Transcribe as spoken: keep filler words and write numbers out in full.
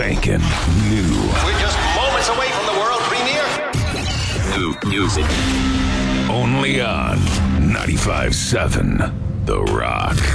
spanking new. We're just moments away from the world premiere. New music. Only on ninety-five seven The Rock.